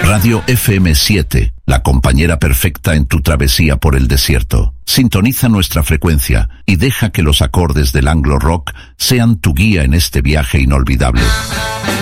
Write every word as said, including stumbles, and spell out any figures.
Radio F M siete, la compañera perfecta en tu travesía por el desierto. Sintoniza nuestra frecuencia y deja que los acordes del Anglo Rock sean tu guía en este viaje inolvidable.